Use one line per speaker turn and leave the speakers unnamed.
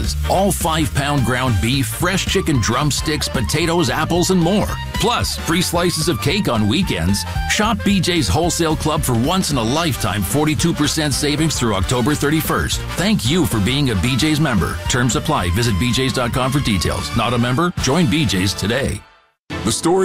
sauces, all 5-pound ground beef, fresh chicken drumsticks, potatoes, apples, and more. Plus, free slices of cake on weekends. Shop BJ's Wholesale Club for once-in-a-lifetime 42% savings through October 31st. Thank you for being a BJ's member. Terms apply. Visit bjs.com for details. Not a member? Join BJ's today.
The story